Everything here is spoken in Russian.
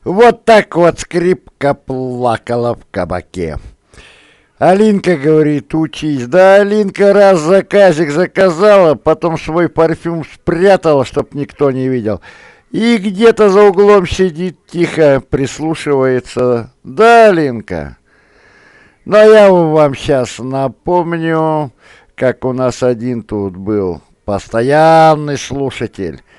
Вот так вот скрипка плакала в кабаке. Алинка говорит, учись. Да, Алинка раз заказик заказала, потом свой парфюм спрятала, чтоб никто не видел. И где-то за углом сидит тихо, прислушивается. Да, Алинка. Но я вам сейчас напомню, как у нас один тут был постоянный слушатель.